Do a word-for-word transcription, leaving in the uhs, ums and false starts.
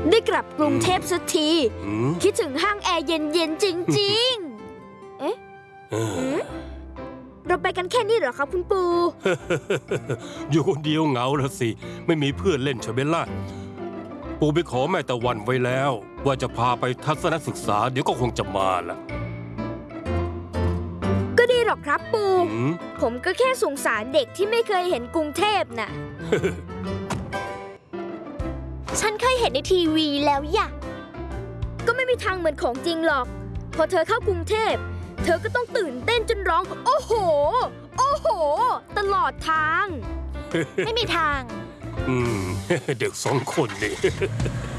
ได้กลับกรุงเทพสักทีอืมคิดถึงห้างแอร์เย็นๆจริงๆ เอ๊ะเอออืมเราไปกันแค่นี้เหรอครับคุณปูอยู่คนเดียวเหงาละสิ ไม่มีเพื่อนเล่นใช่ไหมล่ะ ปู่ไปขอแม่ตะวันไว้แล้ว ว่าจะพาไปทัศนศึกษาเดี๋ยวก็คงจะมาละก็ดีหรอกครับปูอืมผมก็แค่สงสารเด็กที่ไม่เคยเห็นกรุงเทพน่ะฉันเคยเห็นในทีวีแล้วอย่ะก็ไม่มีทางเหมือนของจริงหรอก พอเธอเข้ากรุงเทพ เธอก็ต้องตื่นเต้นจนร้อง โอ้โห โอ้โห ตลอดทางไม่มีทางอืม เด็กสองคนนี่